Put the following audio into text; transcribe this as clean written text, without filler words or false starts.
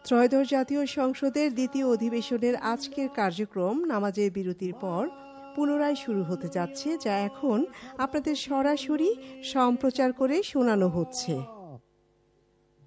ত্রয়োদশ জাতীয় সংসদের দ্বিতীয় অধিবেশনের আজকের কার্যক্রম নামাজের বিরতির পর পুনরায় শুরু হতে যাচ্ছে, যা এখন আপনাদের সরাসরি সম্প্রচার করে শোনানো হচ্ছে।